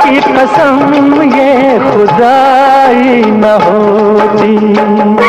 की कसम ये खुदाई न होती।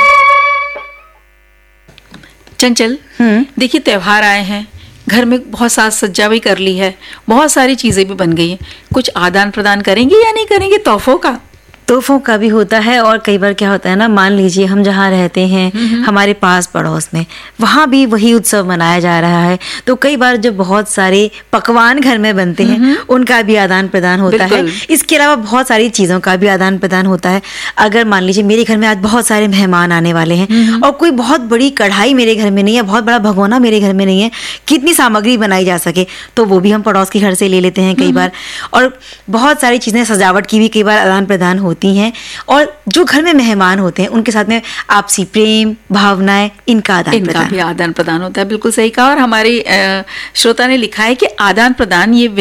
चंचल, देखिए त्योहार आए हैं, घर में बहुत साज सज्जा भी कर ली है, बहुत सारी चीजें भी बन गई हैं। कुछ आदान प्रदान करेंगे या नहीं करेंगे तोहफों का? तोहफों का भी होता है, और कई बार क्या होता है ना, मान लीजिए हम जहाँ रहते हैं हमारे पास पड़ोस में वहाँ भी वही उत्सव मनाया जा रहा है, तो कई बार जब बहुत सारे पकवान घर में बनते हैं उनका भी आदान प्रदान होता है। इसके अलावा बहुत सारी चीज़ों का भी आदान प्रदान होता है। अगर मान लीजिए मेरे घर में आज बहुत सारे मेहमान आने वाले हैं और कोई बहुत बड़ी कढ़ाई मेरे घर में नहीं है, बहुत बड़ा भगोना मेरे घर में नहीं है, कितनी सामग्री बनाई जा सके तो वो भी हम पड़ोस के घर से ले लेते हैं कई बार। और बहुत सारी चीज़ें सजावट की भी कई बार आदान प्रदान होती हैं, और जो घर में मेहमान होते हैं उनके साथ में आपसी प्रेम भावनाएं, इनका भी आदान प्रदान होता है। बिल्कुल सही कहा। और हमारे श्रोता ने लिखा है कि आदान प्रदान ये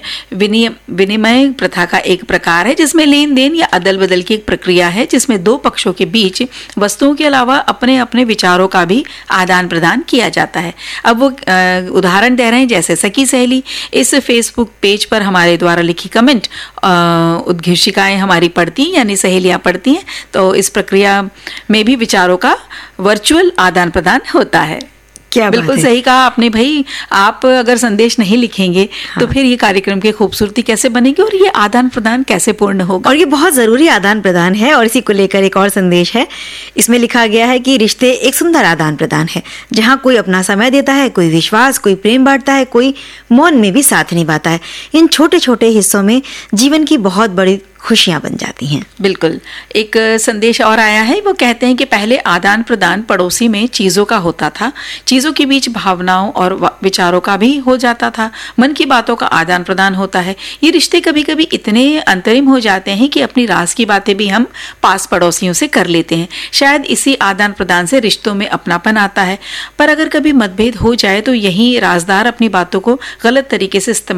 विनिमय प्रथा का एक प्रकार है जिसमें लेन देन या अदल बदल की एक प्रक्रिया है, जिसमें दो पक्षों के बीच वस्तुओं के अलावा अपने अपने विचारों का भी आदान प्रदान किया जाता है। अब वो उदाहरण दे रहे हैं, जैसे सखी सहेली इस फेसबुक पेज पर हमारे द्वारा लिखी कमेंट उद्घोषिकाएं हमारी पढ़ती यानी सहेलियां पढ़ती हैं, तो इस प्रक्रिया में भी विचारों का वर्चुअल आदान प्रदान होता है। क्या बिल्कुल सही कहा आपने भाई। आप अगर संदेश नहीं लिखेंगे तो फिर ये कार्यक्रम की खूबसूरती कैसे बनेगी और ये आदान प्रदान कैसे पूर्ण होगा? और ये बहुत जरूरी आदान प्रदान है। और इसी को लेकर एक और संदेश है, इसमें लिखा गया है कि रिश्ते एक सुंदर आदान प्रदान है, जहाँ कोई अपना समय देता है, कोई विश्वास, कोई प्रेम बांटता है, कोई मौन में भी साथ निभाता है। इन छोटे छोटे हिस्सों में जीवन की बहुत बड़ी खुशियां बन जाती हैं। बिल्कुल। एक संदेश और आया है, वो कहते हैं कि पहले आदान प्रदान पड़ोसी में चीजों का होता था, चीजों के बीच भावनाओं और विचारों का भी हो जाता था, मन की बातों का आदान प्रदान होता है। ये रिश्ते कभी कभी इतने अंतरिम हो जाते हैं कि अपनी राज की बातें भी हम पास पड़ोसियों से कर लेते हैं। शायद इसी आदान प्रदान से रिश्तों में अपनापन आता है। पर अगर कभी मतभेद हो जाए तो यही राजदार अपनी बातों को गलत तरीके से इस्तेमाल